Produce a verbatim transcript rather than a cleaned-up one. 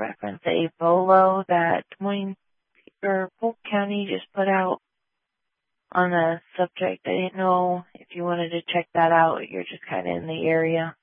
reference a bolo that Des Moines or Polk County just put out on a subject. I didn't know if you wanted to check that out. You're just kind of in the area.